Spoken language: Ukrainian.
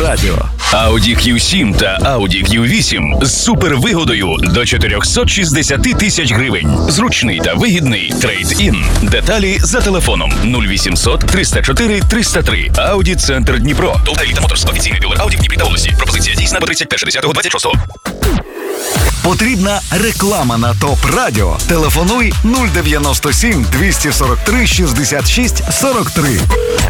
Радіо. Audi Q7 та Audi Q8 з супервигодою до 460 тисяч гривень. Зручний та вигідний трейд-ін. Деталі за телефоном 0800 304 303. Audi Центр Дніпро. Толта Еліта Моторс. Офіційний дилер Audi в Дніпрі та Волосі. Пропозиція дійсна по 31.10.26. Потрібна реклама на ТОП Радіо. Телефонуй 097 243 66 43.